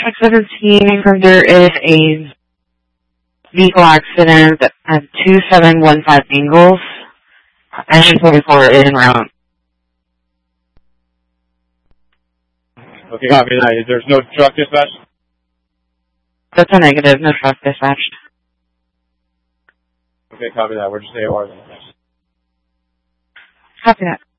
Truck 17, there is a vehicle accident at 2715 Ingalls. Engine 44 is en route. Okay, copy that. There's no truck dispatch? That's a negative, no truck dispatched. Okay, copy that. We're just AORs on the test. Copy that.